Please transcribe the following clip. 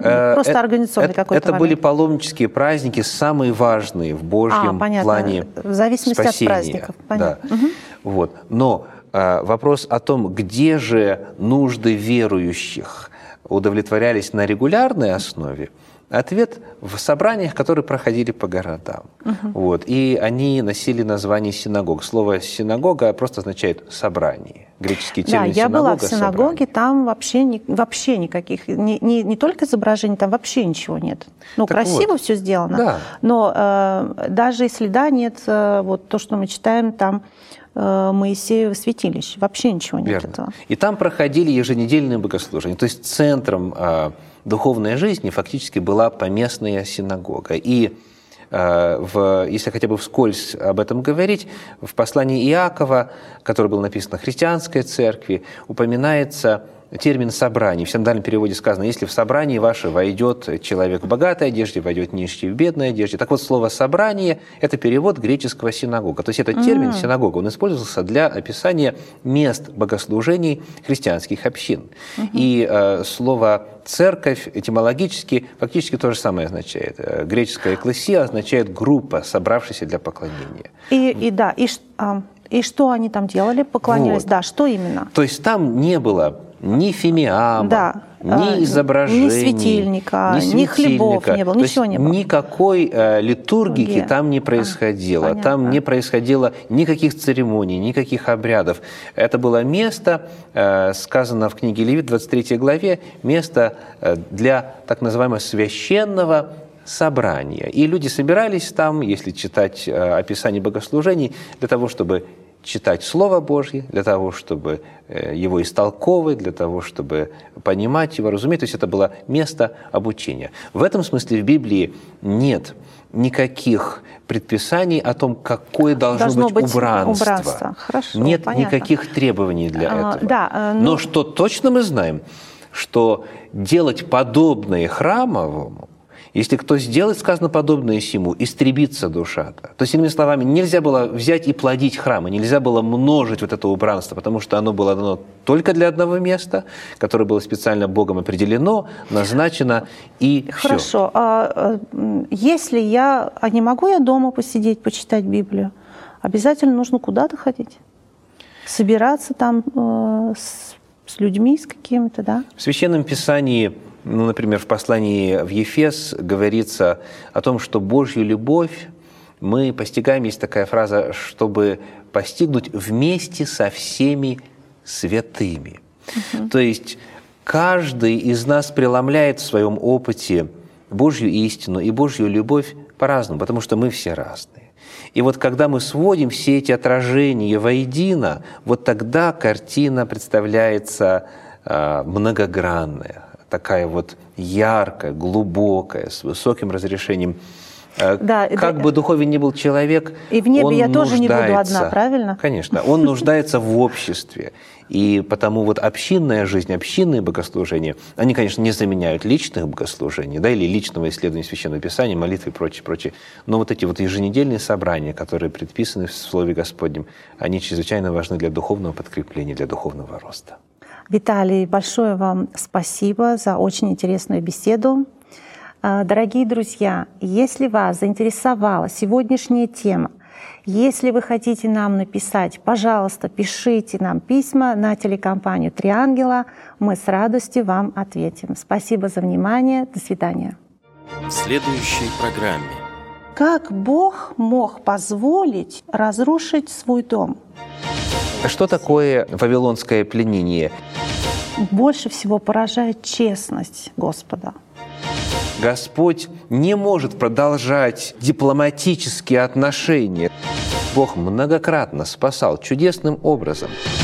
Просто организационный какой-то Это момент. были паломнические праздники, самые важные в Божьем плане в зависимости спасения. от праздников. Понятно. Да. Вот. Но вопрос о том, где же нужды верующих удовлетворялись на регулярной основе, ответ в собраниях, которые проходили по городам. Вот. И они носили название синагог. Слово «синагога» просто означает «собрание». Греческий термин «синагога». Да, я была в «собрание». синагоге, там вообще никаких, не только изображений, там вообще ничего нет. Ну, Так красиво вот. все сделано, Да. но даже и следа нет, вот то, что мы читаем там, Моисеево святилище. Вообще ничего нет Верно. этого. И там проходили еженедельные богослужения. То есть центром духовной жизни фактически была поместная синагога. И если хотя бы вскользь об этом говорить, в послании Иакова, которое было написано христианской церкви, упоминается термин «собрание». В синодальном переводе сказано: если в собрании ваше войдет человек в богатой одежде, войдет нищий в бедной одежде. Так вот, слово «собрание» – это перевод греческого «синагога». То есть этот термин «синагога», он использовался для описания мест богослужений христианских общин. И слово «церковь» этимологически фактически то же самое означает. Греческое «экклесия» означает «группа, собравшаяся для поклонения». И что они там делали? Поклонялись? Вот. Да, что именно? То есть там не было ни фимиама, ни изображений, ни светильника, ни хлебов не было, ничего не было. Никакой литургики там не происходило. Там не происходило никаких церемоний, никаких обрядов. Это было место, сказано в книге Левит, 23 главе, место для так называемого священного собрания. И люди собирались там, если читать описание богослужений, для того, чтобы читать Слово Божье, для того, чтобы его истолковывать, для того, чтобы понимать его, разуметь. То есть это было место обучения. В этом смысле в Библии нет никаких предписаний о том, какое должно быть убранство. Хорошо, нет понятно. никаких требований для этого. Да, Но что точно мы знаем, что делать подобное храмовому, если кто сделает, сказано, подобное сему, истребится душа-то. То есть, иными словами, нельзя было взять и плодить храмы, нельзя было множить вот это убранство, потому что оно было дано только для одного места, которое было специально Богом определено, назначено, и все. Хорошо. Если не могу я дома посидеть, почитать Библию, обязательно нужно куда-то ходить? Собираться там с людьми, с какими-то, да? В Священном Писании, например, в послании в Ефес говорится о том, что Божью любовь мы постигаем, есть такая фраза, чтобы постигнуть вместе со всеми святыми. То есть каждый из нас преломляет в своем опыте Божью истину и Божью любовь по-разному, потому что мы все разные. И вот когда мы сводим все эти отражения воедино, вот тогда картина представляется многогранная, такая вот яркая, глубокая, с высоким разрешением. Да, как бы духовен ни был человек, и в небе он я тоже не буду нуждается, одна, правильно? Конечно, он нуждается в обществе. И потому вот общинная жизнь, общинные богослужения, они, конечно, не заменяют личных богослужений, да, или личного исследования Священного Писания, молитвы и прочее, прочее. Но вот эти вот еженедельные собрания, которые предписаны в Слове Господнем, они чрезвычайно важны для духовного подкрепления, для духовного роста. Виталий, большое вам спасибо за очень интересную беседу. Дорогие друзья, если вас заинтересовала сегодняшняя тема, если вы хотите нам написать, пожалуйста, пишите нам письма на телекомпанию «Три ангела». Мы с радостью вам ответим. Спасибо за внимание. До свидания. В следующей программе. Как Бог мог позволить разрушить свой дом? Что такое вавилонское пленение? Больше всего поражает честность Господа. Господь не может продолжать дипломатические отношения. Бог многократно спасал чудесным образом.